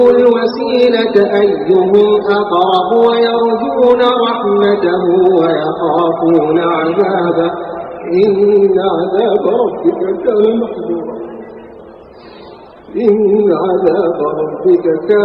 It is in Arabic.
الوسيلة أيهم أقرب ويرجون رحمته ويخافون عذابه إن عذاب ربك كان محذورا. إن عذاب ربك كان